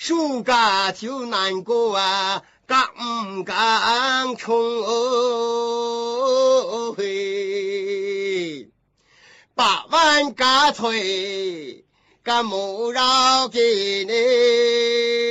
暑假就难过啊，敢唔敢穷哦嘿？8万加催，敢冇饶给你。